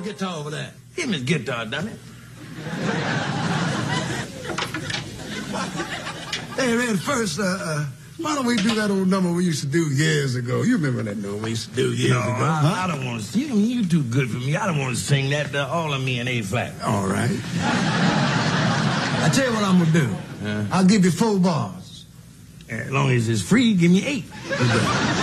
guitar over there. Give me his guitar, damn it. Hey, man, first, why don't we do that old number we used to do years ago? You remember that number we used to do years ago? I don't want to sing. You too good for me. I don't want to sing that. All of me in A flat. All right. I tell you what I'm going to do. I'll give you 4 bars. As long as it's free, give me 8.